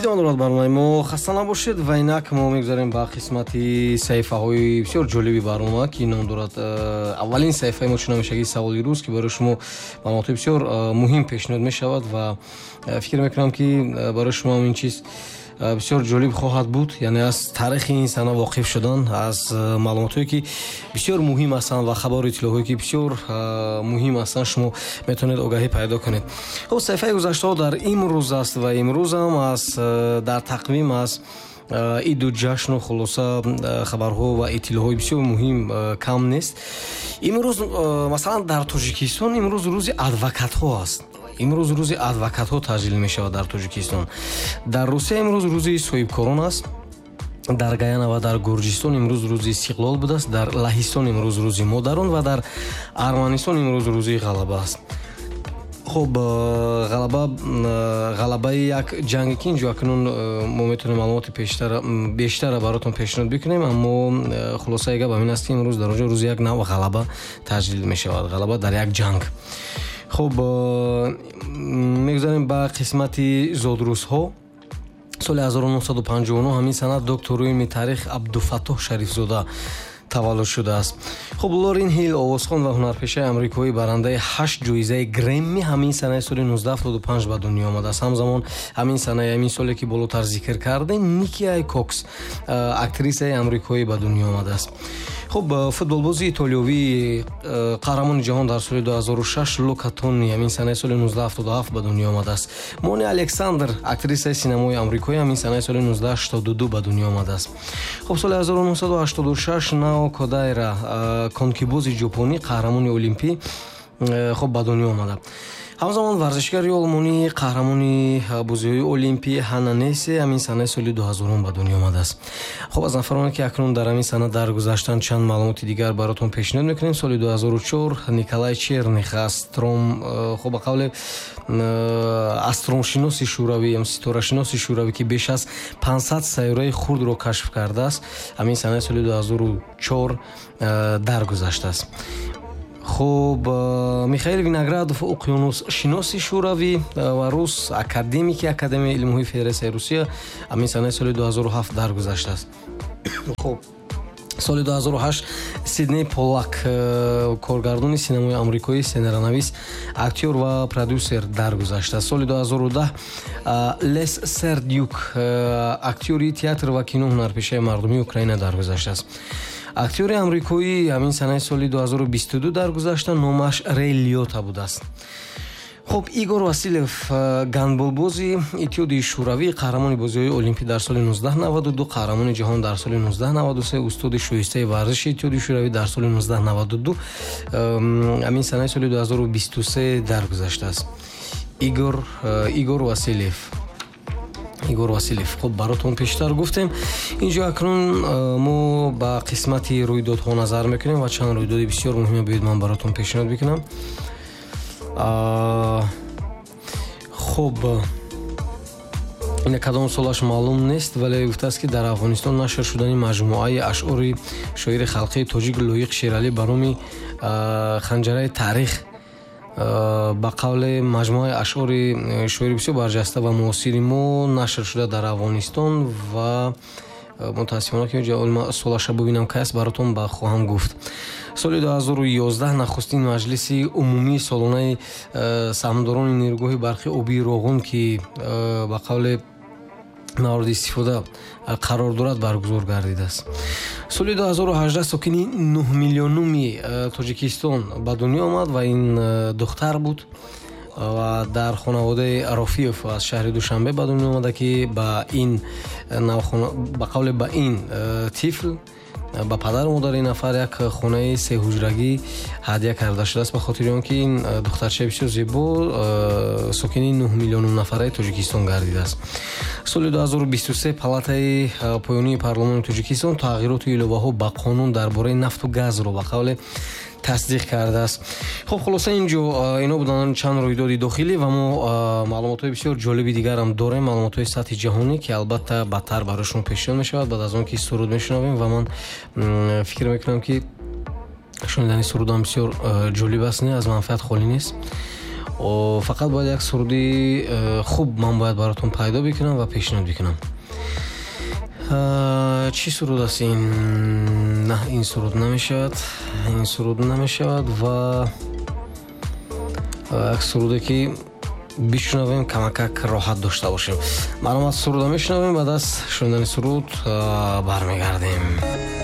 идомадорад барномаи мо хаста набошед ва инак мо мегузарем ба қисмати саҳифаҳои бисёр ҷолиби барнома ки ном дорад. аввалин саҳифаи мо чунон мешаги саволи рӯз ки барои шумо маълумоти бисёр муҳим пешниҳод мешавад ва фикр мекунам ки барои шумо ин чиз бисёр ҷолиб хоҳад буд, яъне аз таърихи ин сана воқиф шудан, аз маълумотое ки бисёр муҳим ҳастанд ва хабару иттилоъҳое ки бисёр муҳим ҳастанд шумо метавонед огаҳӣ пайдо кунед. хоб саҳифаи гузаштаҳо дар имрӯз аст ва имрӯзам аз дар тақвим аз иду ҷашну хулоса хабарҳо ва иттилоъҳои бисёр муҳим кам нест. имрӯз масалан дар Тоҷикистон имрӯз рӯзи адвокатҳо аст. имрӯз рӯзи адвокатҳо таҷлил мешавад дар Тоҷикистон. Дар Русия имрӯз рӯзи соҳибкорон аст. дар Гаяна ва дар Гурҷистон имрӯз рӯзи истиқлол будааст. дар Лаҳистон имрӯз рӯзи модарон ва дар Арманистон имрӯз рӯзи ғалаба аст. хоб ғалабаи як ҷанге ки инҷо акнун мо метавонем маълумоти бештара баротон пешниҳод бикунем, аммо хулосаи гап ҳамин аст ки имрӯз дар онҷо рӯзи як нав ғалаба таҷлил мешавад, ғалаба дар як ҷанг. хоб мегузарем ба қисмати зодрӯзҳо. соли 1959 ҳамин санад доктору илми таърих Абдуфаттоҳ Шарифзода таваллуд шудааст. хоб Лорен Ҳил овозхон ва ҳунарпешаи амрикоӣ барандаи 8 ҷоизаи Гремми ҳамин санаи соли 1975 ба дунё омадааст. ҳамзамон ҳамин санаи ҳамин соле ки болотар зикр кардем, Ники Айкокс актрисаи амрикоӣ ба дунё омадааст. хоб футболбози итолиёвии қаҳрамони ҷаҳон дар соли 2006 Лука Тони ҳамин санаи соли 1977 ба дунё омадааст. Мони Александр актрисаи синамои амрикоӣ ҳамин санаи соли 1982 ба дунё омадааст. хоб соли 1986 Нао Кодайра конкибози ҷопонӣ қаҳрамони олимпӣ хоб ба дунё омада. ҳамзамон варзишгари олмонӣ қаҳрамони бозиҳои олимпӣ Ҳанна Несе ҳамин санаи соли 2000 ба дунё омадааст. хоб аз нафароне ки акнун дар ҳамин сана даргузаштанд чанд маълумоти дигар баротон пешниҳод мекунем. соли 2004 Николай Черних хоб ба қавле астромшиноси шӯравӣ ям ситорашиноси шӯравӣ ки беш аз 500 сайёраи хурдро кашф кардааст, ҳамин санаи соли 2004 даргузаштааст. хоб Михаил Виноградов уқёнусшиноси шӯравӣ ва рус академики Академияи илмҳои Федератсияи Русия ҳамин санаи соли 2007 даргузаштааст. хоб соли 2008 Сидней Полак коргардони синамои амрикоӣ, сценаронавис, актёр ва продюсер даргузаштааст. соли 2010 Лес Сердюк актёри театр ва кино ҳунарпешаи мардумии Украина даргузаштааст. актёри амрикоӣ ҳамин санаи соли 2022 даргузашта, номаш Рей Лиота будааст. хоб Игор Василев гандболбози Иттиҳоди шӯравӣ, қаҳрамони бозиҳои олимпӣ дар соли 1992, қаҳрамони ҷаҳон дар соли 1993, устоди шоистаи варзиши Иттиҳоди шӯравӣ дар соли 1992, ҳамин санаи соли 2023 даргузаштааст. Игор Василев. хоб баротон пештар гуфтем. инҷо акнун мо ба қисмати рӯйдодҳо назар мекунем ва чанд рӯйдоди бисёр муҳиме бояд ман баротон пешниҳод бикунам. хоб ина кадом солаш маълум нест, вале гуфтааст ки дар Афғонистон нашр шудани маҷмуаи ашъори шоири халқии тоҷик Лоиқ Шералӣ ба номи Ханҷараи таърих ба қавле маҷмуаи ашъори шоири бисёр барҷаста ва муосири мо нашр шуда дар Афғонистон ва мутаассифона ки солаша бубинам кайс баротон ба хоҳам гуфт. соли 2011 нахустин маҷлиси умумии солонаи саҳмдорони нирӯгоҳи барқи обии Роғун ки ба қавле мавриди истифода қарор дорад баргузор гардидааст. соли 2018 сокини 9 миллионуми Тоҷикистон ба дунё омад ва ин духтар буд ва дар хонаводаи Рофиев аз шаҳри Душанбе ба дунё омада ки ба қавле ба ин тифл ба падару модари нафар як хонаи сеҳуҷрагӣ ҳадия карда шудааст, ба хотири он ки ин духтарчаи бисёр зебо сокини 9 миллионум нафараи Тоҷикистон гардидааст. соли 2023 палатаи поёнии парлумони Тоҷикистон тағйироти иловаҳо ба қонун дар бораи нафту газро ба қавле тасдиқ кардааст. хоб хулоса инҷо ино буданд чанд рӯйдоди дохилӣ ва мо маълумотҳои бисёр ҷолиби дигарам дорем, маълумотҳои сатҳи ҷаҳонӣ ки албатта бадтар барои шумо пешниҳод мешавад баъд аз он ки суруд мешунавем ва ман фикр мекунам ки шунидани сурудам бисёр ҷолиб аст, не аз манфиат холӣ нест. фақат бояд як суруди хуб ман бояд баротон пайдо бикунам ва пешниҳод бикунам. чӣ суруд аст ин? На, ин суруд намешавад. Ин суруд намешавад ва як суруде ки бишунавем камакак роҳат дошта бошем. Маълумат суруда мешунавем, баъд аз шундани суруд бармегардем.